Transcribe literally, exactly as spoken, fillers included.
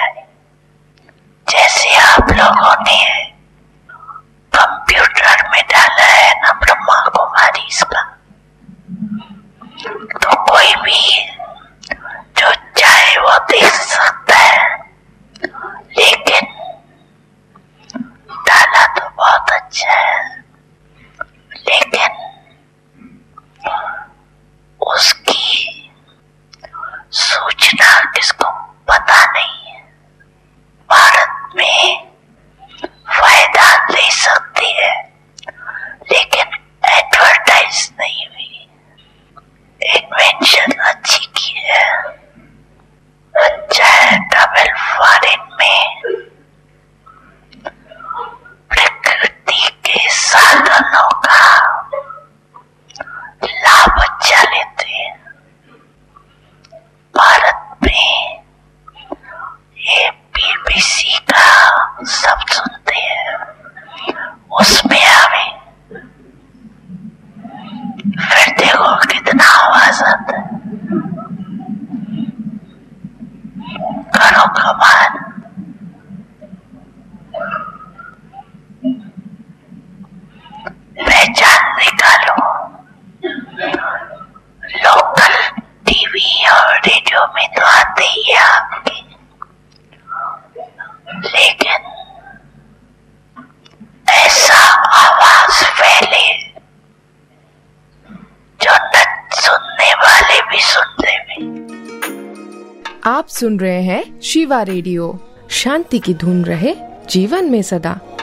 जाए। जैसे आप लोगों ने कंप्यूटर में डाला है ना ब्रह्मा कुमारी इसका, तो कोई भी जो चाहे वो देख सकता है, लेकिन डाला तो बहुत अच्छा है, लेकिन उसकी सूचना किसको पता नहीं है। भारत में फायदा ले सकती है, लेकिन एडवर्टाइज नहीं हुई। इन्वेंशन अच्छी की है, अच्छा है। डबल फॉरेन में प्रकृति के साधनों का लाभ अच्छा लेते हैं। भारत में ये बीबीसी का सब सुनते हैं, उसमें आवे फिर देखो कितना आवाज आता है। करो कमाल। पहचान निकालो। लोकल टीवी और रेडियो में तो आते ही है आपके, लेकिन ऐसा आवाज फैले जो न सुनने वाले भी सुन ले। आप सुन रहे हैं शिवा रेडियो। शांति की धुन रहे जीवन में सदा।